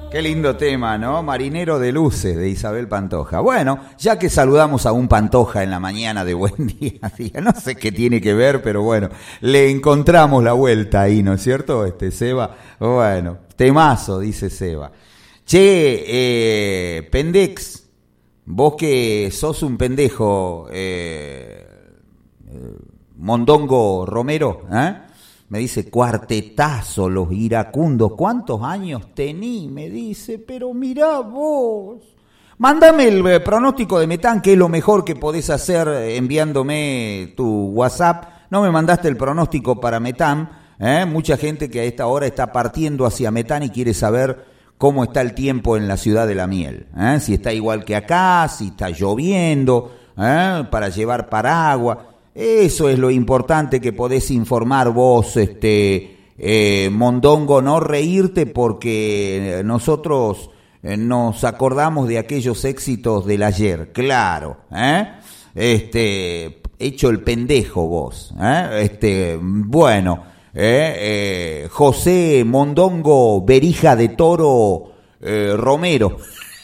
Qué lindo tema, ¿no? Marinero de Luces, de Isabel Pantoja. Bueno, ya que saludamos a un Pantoja en la mañana de Buen Día, no sé qué tiene que ver, pero bueno, le encontramos la vuelta ahí, ¿no es cierto? Seba, bueno, temazo, dice Seba. Che, Pendex, vos que sos un pendejo, Mondongo Romero, me dice, cuartetazo los iracundos, ¿cuántos años tení? Me dice, pero mirá vos. Mándame el pronóstico de Metán, que es lo mejor que podés hacer enviándome tu WhatsApp. No me mandaste el pronóstico para Metán, mucha gente que a esta hora está partiendo hacia Metán y quiere saber cómo está el tiempo en la ciudad de la miel, si está igual que acá, si está lloviendo, para llevar paraguas. Eso es lo importante que podés informar vos, Mondongo, no reírte porque nosotros nos acordamos de aquellos éxitos del ayer, claro, hecho el pendejo vos, bueno, José Mondongo Berija de Toro Romero.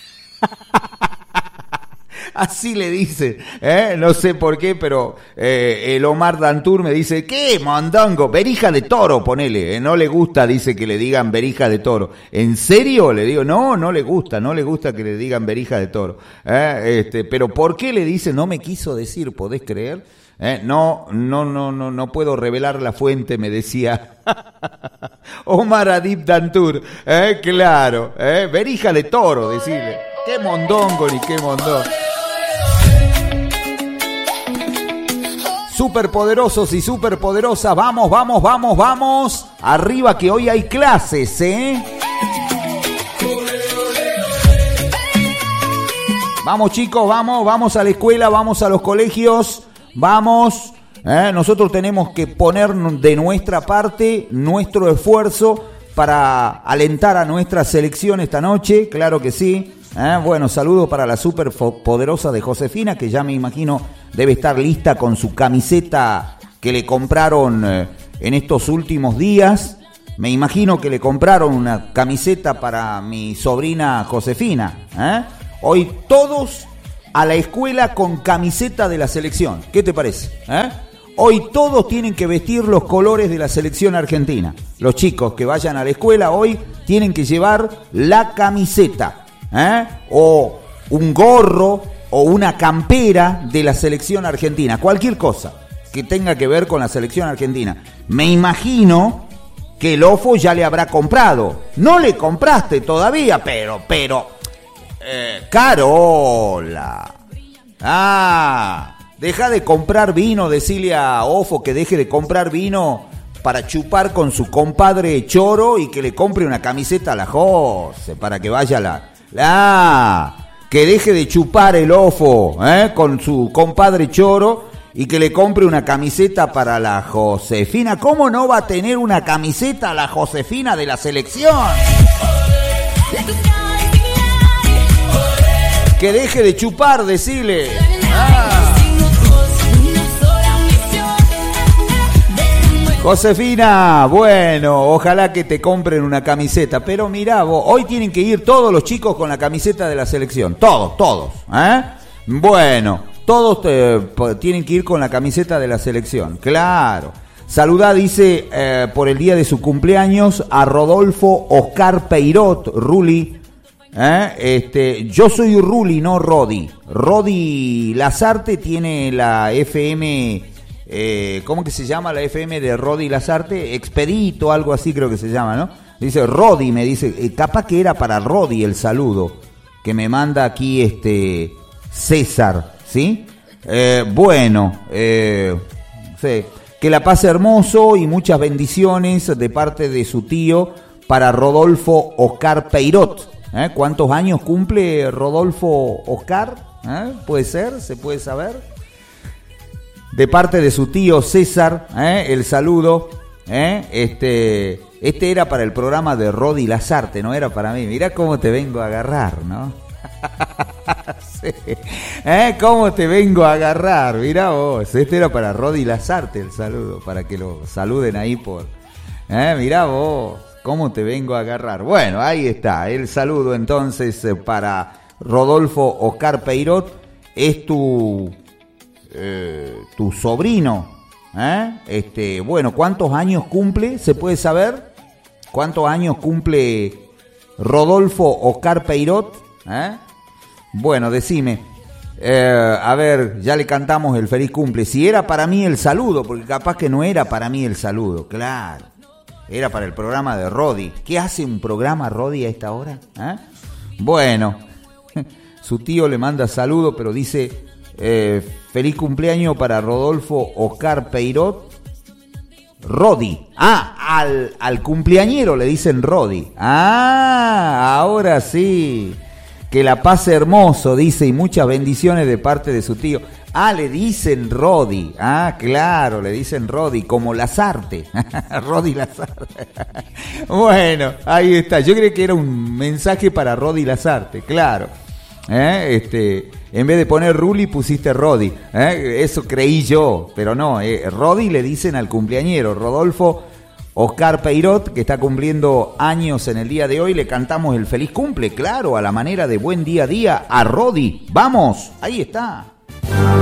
Así le dice, no sé por qué, pero el Omar Dantur me dice, ¿qué, Mondongo? Berija de toro, ponele, no le gusta, dice que le digan berija de toro. ¿En serio? Le digo, no le gusta que le digan berija de toro. Pero ¿por qué le dice? No me quiso decir, ¿podés creer? No puedo revelar la fuente, me decía Omar Adib Dantur, claro, berija de toro, decirle. Qué mondongo ni qué mondongo. Superpoderosos y superpoderosas, vamos, arriba que hoy hay clases, Vamos chicos, vamos a la escuela, vamos a los colegios, vamos, nosotros tenemos que poner de nuestra parte nuestro esfuerzo para alentar a nuestra selección esta noche, claro que sí. Bueno, saludos para la superpoderosa de Josefina, que ya me imagino debe estar lista con su camiseta que le compraron en estos últimos días. Me imagino que le compraron una camiseta para mi sobrina Josefina. Hoy todos a la escuela con camiseta de la selección. ¿Qué te parece? Hoy todos tienen que vestir los colores de la selección argentina. Los chicos que vayan a la escuela hoy tienen que llevar la camiseta. O un gorro o una campera de la selección argentina, cualquier cosa que tenga que ver con la selección argentina. Me imagino que el Ofo ya le habrá comprado. No le compraste todavía, pero Carola. Deja de comprar vino, decirle a Ofo que deje de comprar vino para chupar con su compadre Choro y que le compre una camiseta a la Jose para que vaya que deje de chupar el Ofo con su compadre Choro y que le compre una camiseta para la Josefina. ¿Cómo no va a tener una camiseta a la Josefina de la selección? Que deje de chupar, decile. Josefina, bueno, ojalá que te compren una camiseta, pero mirá vos, hoy tienen que ir todos los chicos con la camiseta de la selección, todos, Bueno, todos tienen que ir con la camiseta de la selección, claro. Saludá, dice, por el día de su cumpleaños a Rodolfo Oscar Peirot, Ruli. Yo soy Ruli, no Rodi. Rodi Lazarte tiene la FM... ¿cómo que se llama la FM de Rodi Lazarte? Expedito, algo así creo que se llama, ¿no? Dice Rodi, me dice, capaz que era para Rodi el saludo que me manda aquí César, ¿sí? Bueno, sí, que la pase hermoso y muchas bendiciones de parte de su tío para Rodolfo Oscar Peirot. ¿Cuántos años cumple Rodolfo Oscar? ¿Puede ser? ¿Se puede saber? De parte de su tío César, el saludo, este era para el programa de Rodi Lazarte, no era para mí. Mirá cómo te vengo a agarrar, ¿no? Sí. Cómo te vengo a agarrar, mirá vos. Este era para Rodi Lazarte el saludo, para que lo saluden ahí por... mirá vos, ¿Cómo te vengo a agarrar? Bueno, ahí está, el saludo entonces para Rodolfo Oscar Peirot. Es tu sobrino, ¿eh? Bueno, ¿cuántos años cumple? ¿Se puede saber? ¿Cuántos años cumple Rodolfo Oscar Peirot? Bueno, decime. A ver, ya le cantamos el feliz cumple. Si era para mí el saludo, porque capaz que no era para mí el saludo, claro. Era para el programa de Rodi. ¿Qué hace un programa Rodi a esta hora? Bueno, su tío le manda saludo, pero dice feliz cumpleaños para Rodolfo Oscar Peirot. Rodi. Al cumpleañero le dicen Rodi. Ahora sí. Que la pase hermoso, dice, y muchas bendiciones de parte de su tío. Le dicen Rodi. Claro, le dicen Rodi, como Lazarte. Rodi Lazarte. Bueno, ahí está. Yo creo que era un mensaje para Rodi Lazarte, claro. En vez de poner Ruli pusiste Rodi. Eso creí yo, pero no. Rodi le dicen al cumpleañero, Rodolfo Oscar Peirot, que está cumpliendo años en el día de hoy. Le cantamos el feliz cumple, claro, a la manera de buen día a día, a Rodi. ¡Vamos! Ahí está.